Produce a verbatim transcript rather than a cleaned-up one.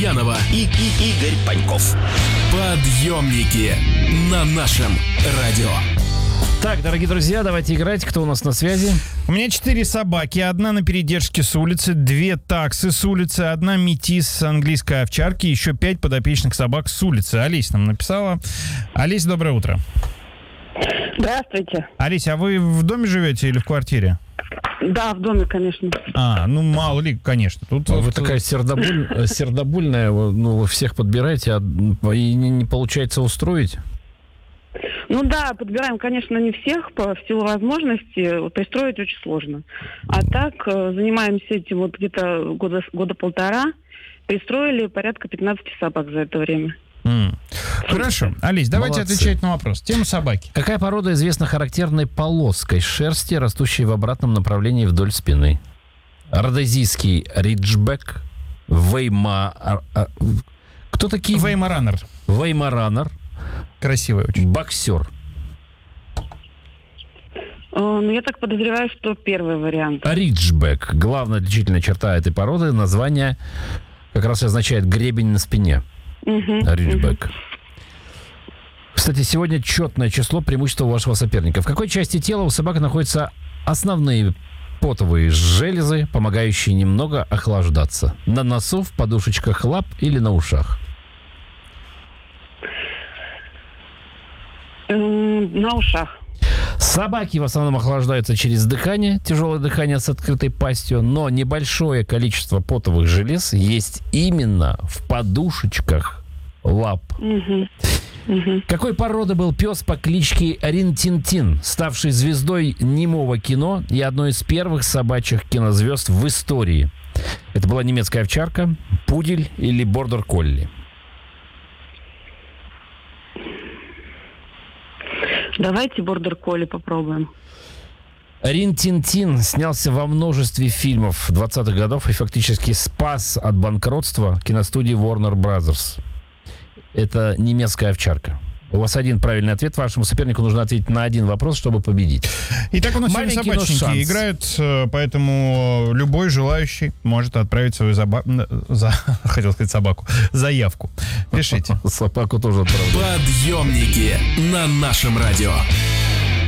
Емельянова и, и Игорь Паньков. Подъемники на нашем радио. Так, дорогие друзья, давайте играть. Кто у нас на связи? У меня четыре собаки. Одна на передержке с улицы, две таксы с улицы, одна метис английской овчарки, еще пять подопечных собак с улицы. Олесь нам написала. Олесь, доброе утро. Здравствуйте. Олесь, а вы в доме живете или в квартире? Да, в доме, конечно. А, ну мало ли, конечно. Тут Вы вот, такая сердобуль- сердобульная, ну, вы всех подбираете, а и не, не получается устроить? Ну да, подбираем, конечно, не всех, по в силу возможности пристроить очень сложно. А так э, занимаемся этим вот где-то года, года полтора. Пристроили порядка пятнадцати собак за это время. М. Хорошо. Олесь, давайте Молодцы. отвечать на вопрос. Тема собаки. Какая порода известна характерной полоской шерсти, растущей в обратном направлении вдоль спины? Родезийский риджбек, вейма... Кто такие? Веймаранер. Веймаранер, Красивый очень. боксер. Э, ну, я так подозреваю, что первый вариант. Риджбек. Главная отличительная черта этой породы — название как раз и означает гребень на спине. Мгм, Риджбек. Кстати, сегодня четное число преимущества у вашего соперника. В какой части тела у собак находятся основные потовые железы, помогающие немного охлаждаться? На носу, в подушечках лап или на ушах? М, На ушах. Собаки в основном охлаждаются через дыхание, тяжелое дыхание с открытой пастью, но небольшое количество потовых желез есть именно в подушечках лап. Мгм. Мгм. Какой породы был пес по кличке Рин-Тин-Тин, ставший звездой немого кино и одной из первых собачьих кинозвезд в истории? Это была немецкая овчарка, пудель или бордер-колли? Давайте бордер-колли попробуем. Рин-Тин-Тин снялся во множестве фильмов двадцатых годов и фактически спас от банкротства киностудии Warner Brothers. Это немецкая овчарка. У вас один правильный ответ. Вашему сопернику нужно ответить на один вопрос, чтобы победить. Итак, у нас сегодня Маленький, но собачники шанс. играют, э, поэтому любой желающий может отправить свою заба... н- за... хотел сказать собаку, заявку. Пишите. Собаку тоже отправляют. Подъемники на нашем радио.